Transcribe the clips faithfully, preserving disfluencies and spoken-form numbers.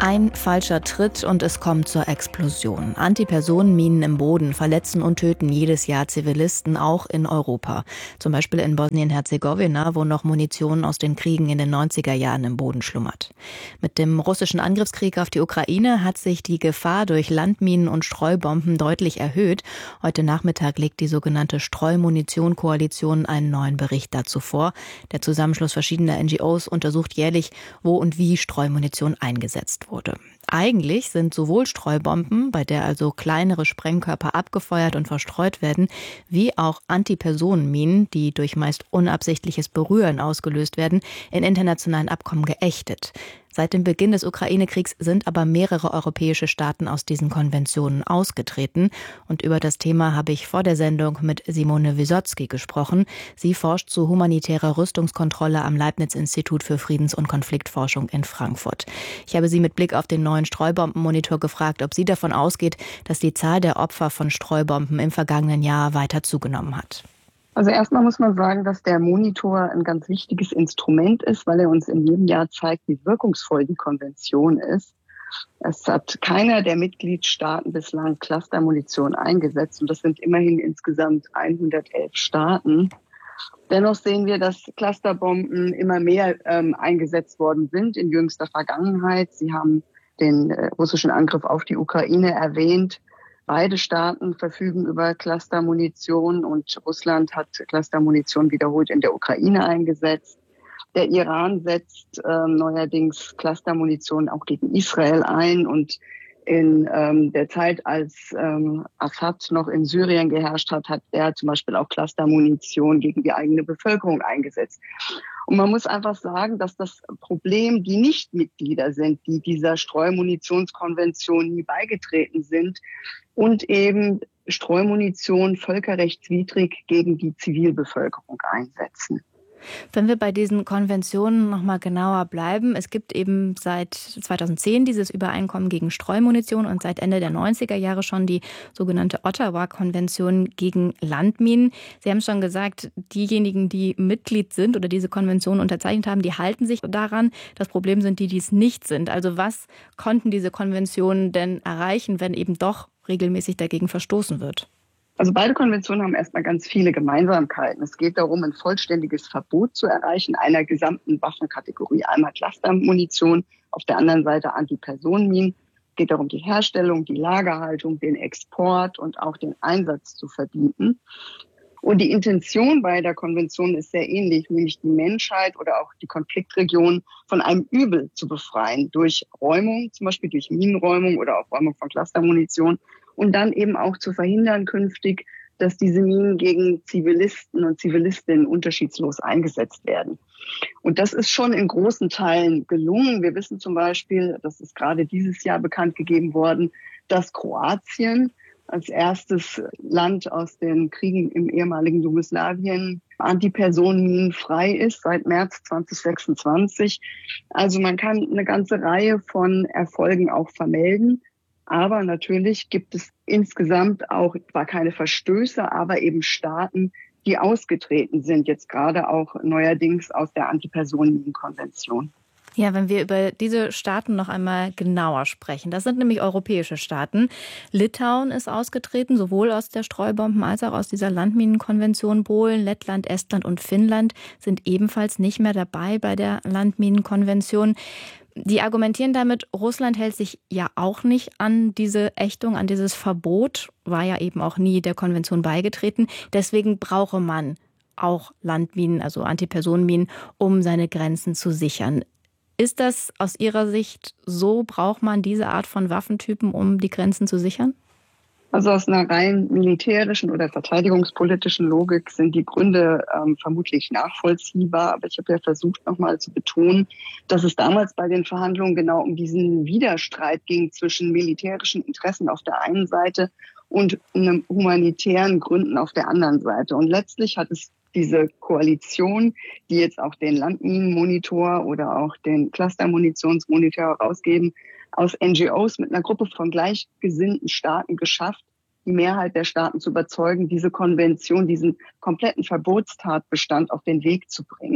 Ein falscher Tritt und es kommt zur Explosion. Antipersonenminen im Boden verletzen und töten jedes Jahr Zivilisten, auch in Europa. Zum Beispiel in Bosnien-Herzegowina, wo noch Munition aus den Kriegen in den neunziger Jahren im Boden schlummert. Mit dem russischen Angriffskrieg auf die Ukraine hat sich die Gefahr durch Landminen und Streubomben deutlich erhöht. Heute Nachmittag legt die sogenannte Streumunition-Koalition einen neuen Bericht dazu vor. Der Zusammenschluss verschiedener N G Os untersucht jährlich, wo und wie Streumunition eingesetzt wurde. Wurde. Eigentlich sind sowohl Streubomben, bei der also kleinere Sprengkörper abgefeuert und verstreut werden, wie auch Antipersonenminen, die durch meist unabsichtliches Berühren ausgelöst werden, in internationalen Abkommen geächtet. Seit dem Beginn des Ukraine-Kriegs sind aber mehrere europäische Staaten aus diesen Konventionen ausgetreten. Und über das Thema habe ich vor der Sendung mit Simone Wysocki gesprochen. Sie forscht zu humanitärer Rüstungskontrolle am Leibniz-Institut für Friedens- und Konfliktforschung in Frankfurt. Ich habe sie mit Blick auf den neuen Streubombenmonitor gefragt, ob sie davon ausgeht, dass die Zahl der Opfer von Streubomben im vergangenen Jahr weiter zugenommen hat. Also erstmal muss man sagen, dass der Monitor ein ganz wichtiges Instrument ist, weil er uns in jedem Jahr zeigt, wie wirkungsvoll die Konvention ist. Es hat keiner der Mitgliedstaaten bislang Clustermunition eingesetzt und das sind immerhin insgesamt hundertelf Staaten. Dennoch sehen wir, dass Clusterbomben immer mehr ähm, eingesetzt worden sind in jüngster Vergangenheit. Sie haben den äh, russischen Angriff auf die Ukraine erwähnt. Beide Staaten verfügen über Clustermunition und Russland hat Clustermunition wiederholt in der Ukraine eingesetzt. Der Iran setzt äh, neuerdings Clustermunition auch gegen Israel ein und in ähm, der Zeit, als ähm, Assad noch in Syrien geherrscht hat, hat er zum Beispiel auch Clustermunition gegen die eigene Bevölkerung eingesetzt. Und man muss einfach sagen, dass das Problem die Nichtmitglieder sind, die dieser Streumunitionskonvention nie beigetreten sind und eben Streumunition völkerrechtswidrig gegen die Zivilbevölkerung einsetzen. Wenn wir bei diesen Konventionen noch mal genauer bleiben, es gibt eben seit zweitausendzehn dieses Übereinkommen gegen Streumunition und seit Ende der neunziger Jahre schon die sogenannte Ottawa-Konvention gegen Landminen. Sie haben schon gesagt, diejenigen, die Mitglied sind oder diese Konvention unterzeichnet haben, die halten sich daran. Das Problem sind die, die es nicht sind. Also was konnten diese Konventionen denn erreichen, wenn eben doch regelmäßig dagegen verstoßen wird? Also beide Konventionen haben erstmal ganz viele Gemeinsamkeiten. Es geht darum, ein vollständiges Verbot zu erreichen einer gesamten Waffenkategorie. Einmal Clustermunition, auf der anderen Seite Antipersonenminen. Es geht darum, die Herstellung, die Lagerhaltung, den Export und auch den Einsatz zu verbieten. Und die Intention beider Konventionen ist sehr ähnlich, nämlich die Menschheit oder auch die Konfliktregion von einem Übel zu befreien. Durch Räumung, zum Beispiel durch Minenräumung oder auch Räumung von Clustermunition. Und dann eben auch zu verhindern künftig, dass diese Minen gegen Zivilisten und Zivilistinnen unterschiedslos eingesetzt werden. Und das ist schon in großen Teilen gelungen. Wir wissen zum Beispiel, das ist gerade dieses Jahr bekannt gegeben worden, dass Kroatien als erstes Land aus den Kriegen im ehemaligen Jugoslawien antipersonenminenfrei ist seit März zweitausendsechsundzwanzig. Also man kann eine ganze Reihe von Erfolgen auch vermelden. Aber natürlich gibt es insgesamt auch zwar keine Verstöße, aber eben Staaten, die ausgetreten sind, jetzt gerade auch neuerdings aus der Antipersonenminenkonvention. Ja, wenn wir über diese Staaten noch einmal genauer sprechen. Das sind nämlich europäische Staaten. Litauen ist ausgetreten, sowohl aus der Streubomben- als auch aus dieser Landminenkonvention. Polen, Lettland, Estland und Finnland sind ebenfalls nicht mehr dabei bei der Landminenkonvention. Die argumentieren damit, Russland hält sich ja auch nicht an diese Ächtung, an dieses Verbot, war ja eben auch nie der Konvention beigetreten. Deswegen brauche man auch Landminen, also Antipersonenminen, um seine Grenzen zu sichern. Ist das aus Ihrer Sicht so? Braucht man diese Art von Waffentypen, um die Grenzen zu sichern? Also aus einer rein militärischen oder verteidigungspolitischen Logik sind die Gründe ähm, vermutlich nachvollziehbar. Aber ich habe ja versucht, nochmal zu betonen, dass es damals bei den Verhandlungen genau um diesen Widerstreit ging zwischen militärischen Interessen auf der einen Seite und einem humanitären Gründen auf der anderen Seite. Und letztlich hat es diese Koalition, die jetzt auch den Landminenmonitor oder auch den Clustermunitionsmonitor herausgeben, aus N G Os mit einer Gruppe von gleichgesinnten Staaten geschafft, die Mehrheit der Staaten zu überzeugen, diese Konvention, diesen kompletten Verbotstatbestand auf den Weg zu bringen.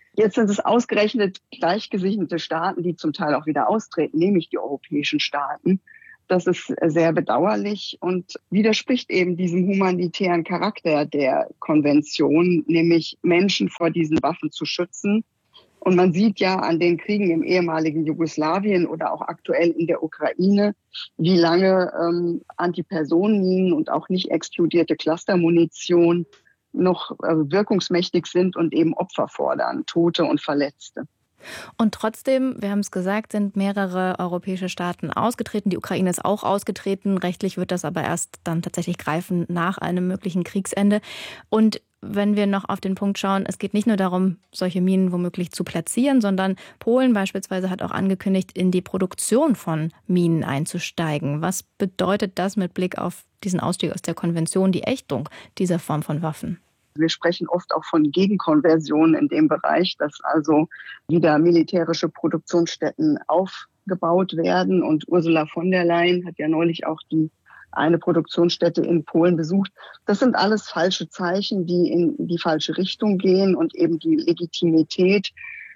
Jetzt sind es ausgerechnet gleichgesinnte Staaten, die zum Teil auch wieder austreten, nämlich die europäischen Staaten. Das ist sehr bedauerlich und widerspricht eben diesem humanitären Charakter der Konvention, nämlich Menschen vor diesen Waffen zu schützen. Und man sieht ja an den Kriegen im ehemaligen Jugoslawien oder auch aktuell in der Ukraine, wie lange ähm, Antipersonenminen und auch nicht explodierte Clustermunition noch äh, wirkungsmächtig sind und eben Opfer fordern, Tote und Verletzte. Und trotzdem, wir haben es gesagt, sind mehrere europäische Staaten ausgetreten. Die Ukraine ist auch ausgetreten. Rechtlich wird das aber erst dann tatsächlich greifen nach einem möglichen Kriegsende. Und wenn wir noch auf den Punkt schauen, es geht nicht nur darum, solche Minen womöglich zu platzieren, sondern Polen beispielsweise hat auch angekündigt, in die Produktion von Minen einzusteigen. Was bedeutet das mit Blick auf diesen Ausstieg aus der Konvention, die Ächtung dieser Form von Waffen? Wir sprechen oft auch von Gegenkonversionen in dem Bereich, dass also wieder militärische Produktionsstätten aufgebaut werden. Und Ursula von der Leyen hat ja neulich auch die eine Produktionsstätte in Polen besucht. Das sind alles falsche Zeichen, die in die falsche Richtung gehen und eben die Legitimität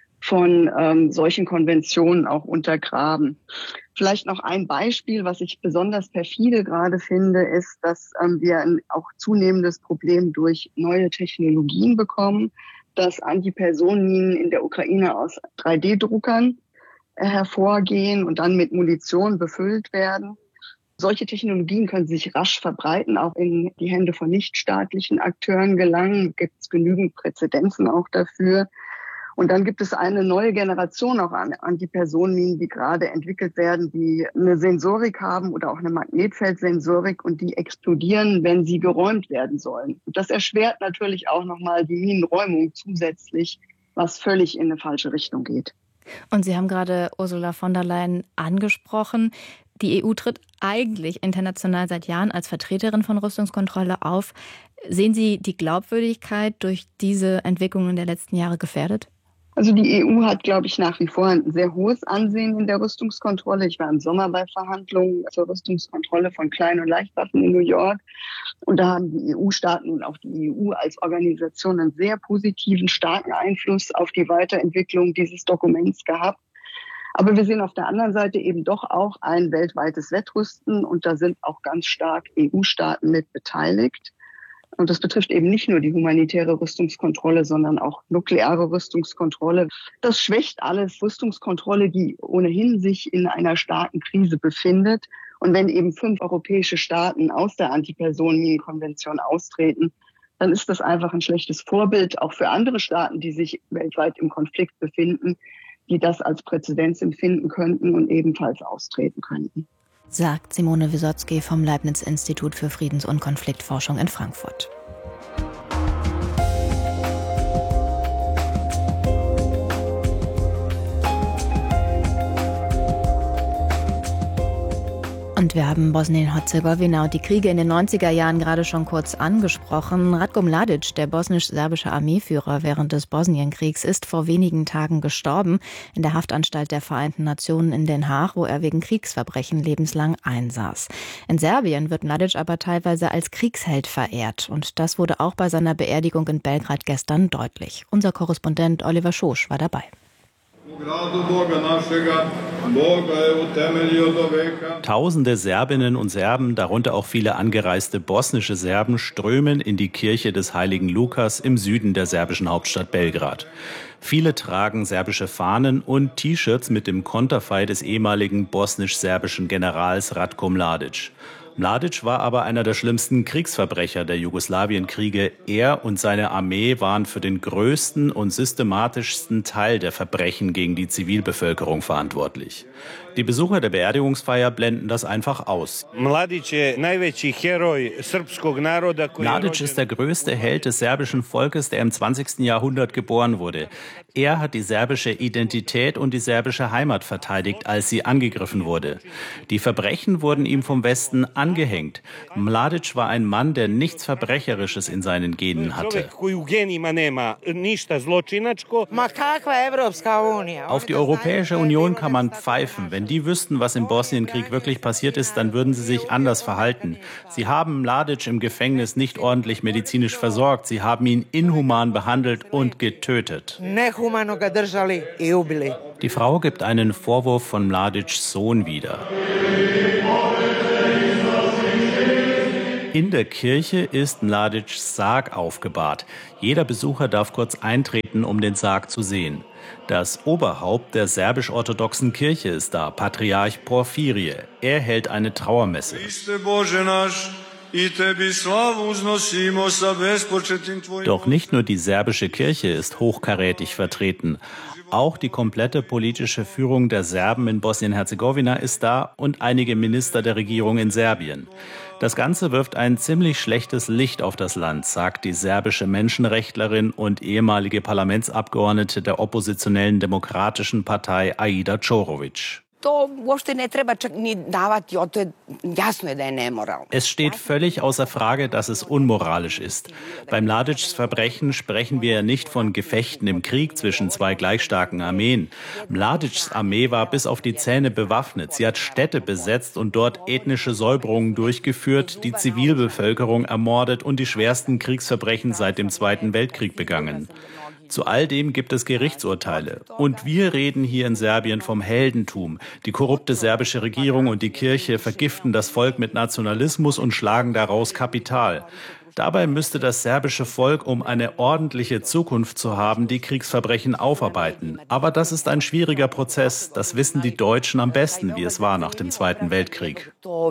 von ähm, solchen Konventionen auch untergraben. Vielleicht noch ein Beispiel, was ich besonders perfide gerade finde, ist, dass ähm, wir ein auch zunehmendes Problem durch neue Technologien bekommen, dass Antipersonenminen in der Ukraine aus drei D Druckern äh, hervorgehen und dann mit Munition befüllt werden. Solche Technologien können sich rasch verbreiten, auch in die Hände von nichtstaatlichen Akteuren gelangen. Gibt es genügend Präzedenzen auch dafür. Und dann gibt es eine neue Generation auch an Antipersonenminen, die gerade entwickelt werden, die eine Sensorik haben oder auch eine Magnetfeldsensorik und die explodieren, wenn sie geräumt werden sollen. Und das erschwert natürlich auch nochmal die Minenräumung zusätzlich, was völlig in eine falsche Richtung geht. Und Sie haben gerade Ursula von der Leyen angesprochen. Die E U tritt eigentlich international seit Jahren als Vertreterin von Rüstungskontrolle auf. Sehen Sie die Glaubwürdigkeit durch diese Entwicklungen der letzten Jahre gefährdet? Also die E U hat, glaube ich, nach wie vor ein sehr hohes Ansehen in der Rüstungskontrolle. Ich war im Sommer bei Verhandlungen zur Rüstungskontrolle von Klein- und Leichtwaffen in New York. Und da haben die E U-Staaten und auch die E U als Organisation einen sehr positiven, starken Einfluss auf die Weiterentwicklung dieses Dokuments gehabt. Aber wir sehen auf der anderen Seite eben doch auch ein weltweites Wettrüsten und da sind auch ganz stark E U-Staaten mit beteiligt. Und das betrifft eben nicht nur die humanitäre Rüstungskontrolle, sondern auch nukleare Rüstungskontrolle. Das schwächt alles Rüstungskontrolle, die ohnehin sich in einer starken Krise befindet. Und wenn eben fünf europäische Staaten aus der Antipersonenminenkonvention austreten, dann ist das einfach ein schlechtes Vorbild, auch für andere Staaten, die sich weltweit im Konflikt befinden, die das als Präzedenz empfinden könnten und ebenfalls austreten könnten. Sagt Simone Wysotsky vom Leibniz-Institut für Friedens- und Konfliktforschung in Frankfurt. Und wir haben Bosnien-Herzegowina und die Kriege in den neunziger Jahren gerade schon kurz angesprochen. Ratko Mladic, der bosnisch-serbische Armeeführer während des Bosnienkriegs, ist vor wenigen Tagen gestorben in der Haftanstalt der Vereinten Nationen in Den Haag, wo er wegen Kriegsverbrechen lebenslang einsaß. In Serbien wird Mladic aber teilweise als Kriegsheld verehrt. Und das wurde auch bei seiner Beerdigung in Belgrad gestern deutlich. Unser Korrespondent Oliver Schosch war dabei. Tausende Serbinnen und Serben, darunter auch viele angereiste bosnische Serben, strömen in die Kirche des heiligen Lukas im Süden der serbischen Hauptstadt Belgrad. Viele tragen serbische Fahnen und T-Shirts mit dem Konterfei des ehemaligen bosnisch-serbischen Generals Ratko Mladic. Mladic war aber einer der schlimmsten Kriegsverbrecher der Jugoslawienkriege. Er und seine Armee waren für den größten und systematischsten Teil der Verbrechen gegen die Zivilbevölkerung verantwortlich. Die Besucher der Beerdigungsfeier blenden das einfach aus. Mladic ist der größte Held des serbischen Volkes, der im zwanzigsten Jahrhundert geboren wurde. Er hat die serbische Identität und die serbische Heimat verteidigt, als sie angegriffen wurde. Die Verbrechen wurden ihm vom Westen angehängt. Mladic war ein Mann, der nichts Verbrecherisches in seinen Genen hatte. Auf die Europäische Union kann man pfeifen. Wenn die wüssten, was im Bosnienkrieg wirklich passiert ist, dann würden sie sich anders verhalten. Sie haben Mladic im Gefängnis nicht ordentlich medizinisch versorgt. Sie haben ihn inhuman behandelt und getötet. Die Frau gibt einen Vorwurf von Mladics Sohn wieder. In der Kirche ist Mladics Sarg aufgebahrt. Jeder Besucher darf kurz eintreten, um den Sarg zu sehen. Das Oberhaupt der serbisch-orthodoxen Kirche ist da, Patriarch Porphyrie. Er hält eine Trauermesse. Doch nicht nur die serbische Kirche ist hochkarätig vertreten. Auch die komplette politische Führung der Serben in Bosnien-Herzegowina ist da und einige Minister der Regierung in Serbien. Das Ganze wirft ein ziemlich schlechtes Licht auf das Land, sagt die serbische Menschenrechtlerin und ehemalige Parlamentsabgeordnete der oppositionellen Demokratischen Partei Aida Ćorović. Es steht völlig außer Frage, dass es unmoralisch ist. Bei Mladics Verbrechen sprechen wir nicht von Gefechten im Krieg zwischen zwei gleich starken Armeen. Mladics Armee war bis auf die Zähne bewaffnet. Sie hat Städte besetzt und dort ethnische Säuberungen durchgeführt, die Zivilbevölkerung ermordet und die schwersten Kriegsverbrechen seit dem Zweiten Weltkrieg begangen. Zu all dem gibt es Gerichtsurteile. Und wir reden hier in Serbien vom Heldentum. Die korrupte serbische Regierung und die Kirche vergiften das Volk mit Nationalismus und schlagen daraus Kapital. Dabei müsste das serbische Volk, um eine ordentliche Zukunft zu haben, die Kriegsverbrechen aufarbeiten. Aber das ist ein schwieriger Prozess. Das wissen die Deutschen am besten, wie es war nach dem Zweiten Weltkrieg.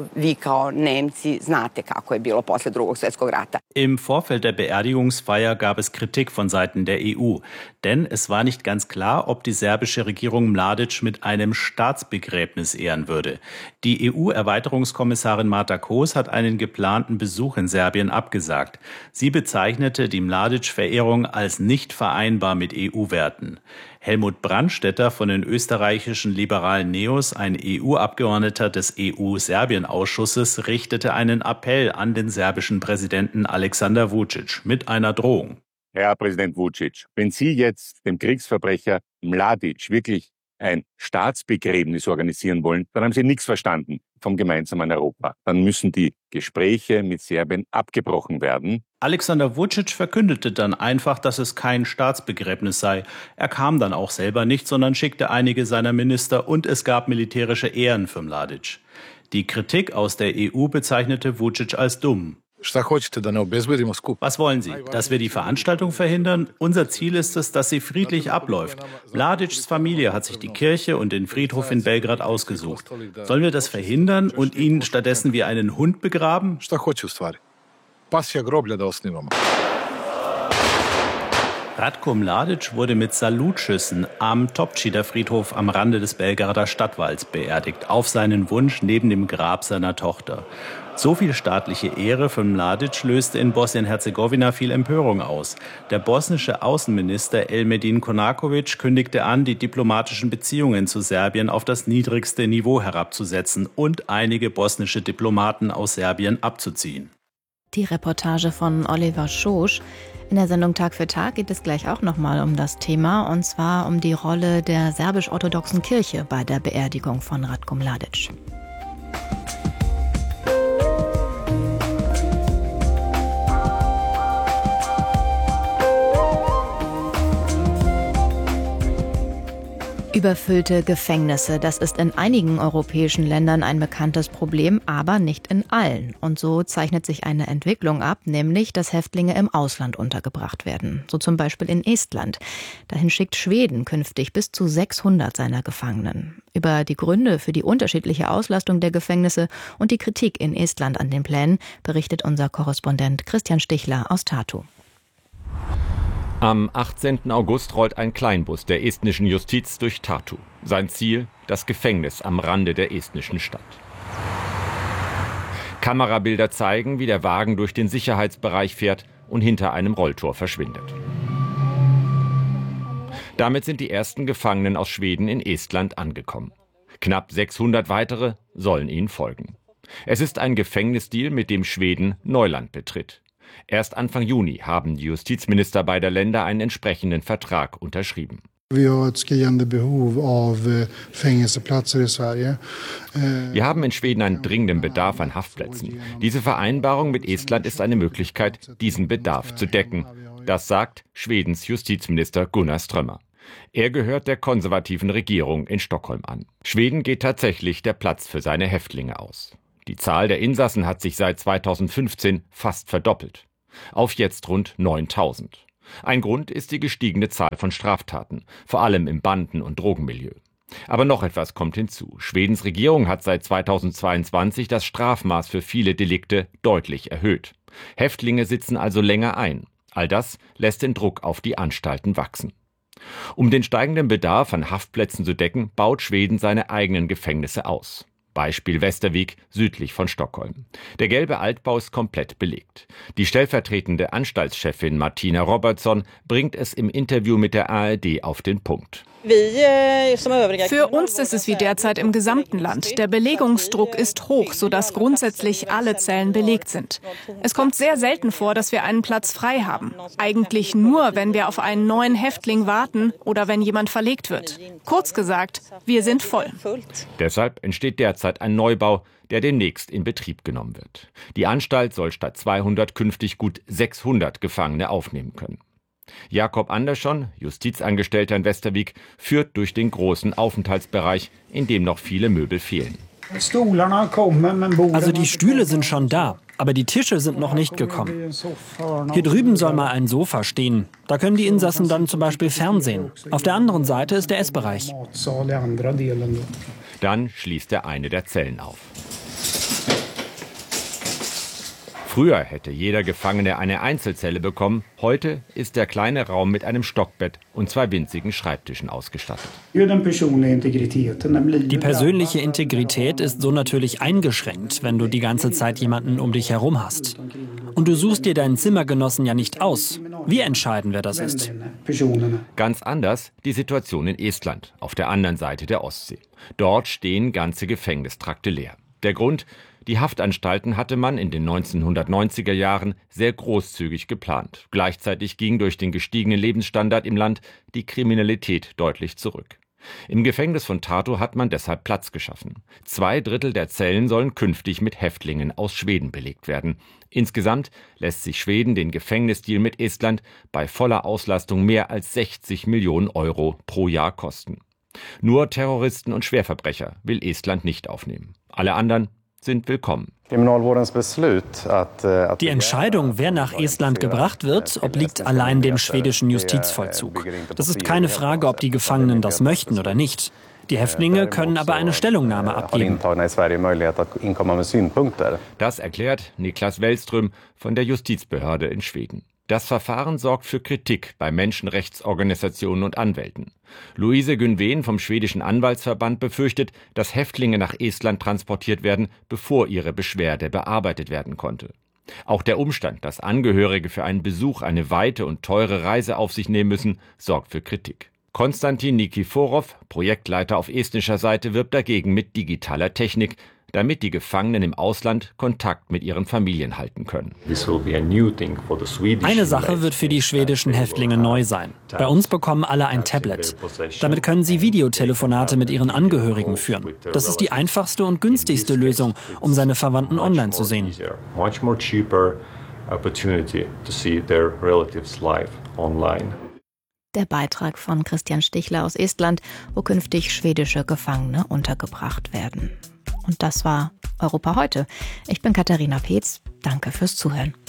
Im Vorfeld der Beerdigungsfeier gab es Kritik von Seiten der E U. Denn es war nicht ganz klar, ob die serbische Regierung Mladic mit einem Staatsbegräbnis ehren würde. Die E U-Erweiterungskommissarin Marta Kos hat einen geplanten Besuch in Serbien abgesagt. Sie bezeichnete die Mladic-Verehrung als nicht vereinbar mit E U-Werten. Helmut Brandstätter von den österreichischen liberalen Neos, ein E U-Abgeordneter des E U-Serbien-Ausschusses, richtete einen Appell an den serbischen Präsidenten Aleksandar Vučić mit einer Drohung. Herr Präsident Vučić, wenn Sie jetzt dem Kriegsverbrecher Mladic wirklich ein Staatsbegräbnis organisieren wollen, dann haben Sie nichts verstanden vom gemeinsamen Europa. Dann müssen die Gespräche mit Serbien abgebrochen werden. Aleksandar Vučić verkündete dann einfach, dass es kein Staatsbegräbnis sei. Er kam dann auch selber nicht, sondern schickte einige seiner Minister und es gab militärische Ehren für Mladic. Die Kritik aus der E U bezeichnete Vučić als dumm. Was wollen Sie? Dass wir die Veranstaltung verhindern? Unser Ziel ist es, dass sie friedlich abläuft. Mladics Familie hat sich die Kirche und den Friedhof in Belgrad ausgesucht. Sollen wir das verhindern und ihn stattdessen wie einen Hund begraben? Ratko Mladic wurde mit Salutschüssen am Topčider Friedhof am Rande des Belgrader Stadtwalds beerdigt, auf seinen Wunsch neben dem Grab seiner Tochter. So viel staatliche Ehre für Mladic löste in Bosnien-Herzegowina viel Empörung aus. Der bosnische Außenminister Elmedin Konaković kündigte an, die diplomatischen Beziehungen zu Serbien auf das niedrigste Niveau herabzusetzen und einige bosnische Diplomaten aus Serbien abzuziehen. Die Reportage von Oliver Schosch. In der Sendung Tag für Tag geht es gleich auch nochmal um das Thema, und zwar um die Rolle der serbisch-orthodoxen Kirche bei der Beerdigung von Ratko Mladic. Überfüllte Gefängnisse, das ist in einigen europäischen Ländern ein bekanntes Problem, aber nicht in allen. Und so zeichnet sich eine Entwicklung ab, nämlich, dass Häftlinge im Ausland untergebracht werden. So zum Beispiel in Estland. Dahin schickt Schweden künftig bis zu sechshundert seiner Gefangenen. Über die Gründe für die unterschiedliche Auslastung der Gefängnisse und die Kritik in Estland an den Plänen berichtet unser Korrespondent Christian Stichler aus Tartu. Am achtzehnten August rollt ein Kleinbus der estnischen Justiz durch Tartu. Sein Ziel: das Gefängnis am Rande der estnischen Stadt. Kamerabilder zeigen, wie der Wagen durch den Sicherheitsbereich fährt und hinter einem Rolltor verschwindet. Damit sind die ersten Gefangenen aus Schweden in Estland angekommen. Knapp sechshundert weitere sollen ihnen folgen. Es ist ein Gefängnisdeal, mit dem Schweden Neuland betritt. Erst Anfang Juni haben die Justizminister beider Länder einen entsprechenden Vertrag unterschrieben. Wir haben in Schweden einen dringenden Bedarf an Haftplätzen. Diese Vereinbarung mit Estland ist eine Möglichkeit, diesen Bedarf zu decken. Das sagt Schwedens Justizminister Gunnar Strömmer. Er gehört der konservativen Regierung in Stockholm an. Schweden geht tatsächlich der Platz für seine Häftlinge aus. Die Zahl der Insassen hat sich seit zweitausendfünfzehn fast verdoppelt. Auf jetzt rund neuntausend. Ein Grund ist die gestiegene Zahl von Straftaten, vor allem im Banden- und Drogenmilieu. Aber noch etwas kommt hinzu. Schwedens Regierung hat seit zweitausendzweiundzwanzig das Strafmaß für viele Delikte deutlich erhöht. Häftlinge sitzen also länger ein. All das lässt den Druck auf die Anstalten wachsen. Um den steigenden Bedarf an Haftplätzen zu decken, baut Schweden seine eigenen Gefängnisse aus. Beispiel Västervik südlich von Stockholm. Der gelbe Altbau ist komplett belegt. Die stellvertretende Anstaltschefin Martina Robertsson bringt es im Interview mit der A R D auf den Punkt. Für uns ist es wie derzeit im gesamten Land. Der Belegungsdruck ist hoch, sodass grundsätzlich alle Zellen belegt sind. Es kommt sehr selten vor, dass wir einen Platz frei haben. Eigentlich nur, wenn wir auf einen neuen Häftling warten oder wenn jemand verlegt wird. Kurz gesagt, wir sind voll. Deshalb entsteht derzeit ein Neubau, der demnächst in Betrieb genommen wird. Die Anstalt soll statt zweihundert künftig gut sechshundert Gefangene aufnehmen können. Jakob Andersson, Justizangestellter in Västervik, führt durch den großen Aufenthaltsbereich, in dem noch viele Möbel fehlen. Also die Stühle sind schon da, aber die Tische sind noch nicht gekommen. Hier drüben soll mal ein Sofa stehen. Da können die Insassen dann zum Beispiel fernsehen. Auf der anderen Seite ist der Essbereich. Dann schließt er eine der Zellen auf. Früher hätte jeder Gefangene eine Einzelzelle bekommen. Heute ist der kleine Raum mit einem Stockbett und zwei winzigen Schreibtischen ausgestattet. Die persönliche Integrität ist so natürlich eingeschränkt, wenn du die ganze Zeit jemanden um dich herum hast. Und du suchst dir deinen Zimmergenossen ja nicht aus. Wir entscheiden, wer das ist. Ganz anders die Situation in Estland, auf der anderen Seite der Ostsee. Dort stehen ganze Gefängnistrakte leer. Der Grund: Die Haftanstalten hatte man in den neunzehnhundertneunziger Jahren sehr großzügig geplant. Gleichzeitig ging durch den gestiegenen Lebensstandard im Land die Kriminalität deutlich zurück. Im Gefängnis von Tartu hat man deshalb Platz geschaffen. Zwei Drittel der Zellen sollen künftig mit Häftlingen aus Schweden belegt werden. Insgesamt lässt sich Schweden den Gefängnisdeal mit Estland bei voller Auslastung mehr als sechzig Millionen Euro pro Jahr kosten. Nur Terroristen und Schwerverbrecher will Estland nicht aufnehmen. Alle anderen sind willkommen. Die Entscheidung, wer nach Estland gebracht wird, obliegt allein dem schwedischen Justizvollzug. Das ist keine Frage, ob die Gefangenen das möchten oder nicht. Die Häftlinge können aber eine Stellungnahme abgeben. Das erklärt Niklas Wellström von der Justizbehörde in Schweden. Das Verfahren sorgt für Kritik bei Menschenrechtsorganisationen und Anwälten. Luise Günven vom schwedischen Anwaltsverband befürchtet, dass Häftlinge nach Estland transportiert werden, bevor ihre Beschwerde bearbeitet werden konnte. Auch der Umstand, dass Angehörige für einen Besuch eine weite und teure Reise auf sich nehmen müssen, sorgt für Kritik. Konstantin Nikiforov, Projektleiter auf estnischer Seite, wirbt dagegen mit digitaler Technik, damit die Gefangenen im Ausland Kontakt mit ihren Familien halten können. Eine Sache wird für die schwedischen Häftlinge neu sein. Bei uns bekommen alle ein Tablet. Damit können sie Videotelefonate mit ihren Angehörigen führen. Das ist die einfachste und günstigste Lösung, um seine Verwandten online zu sehen. Der Beitrag von Christian Stichler aus Estland, wo künftig schwedische Gefangene untergebracht werden. Und das war Europa heute. Ich bin Katharina Peetz. Danke fürs Zuhören.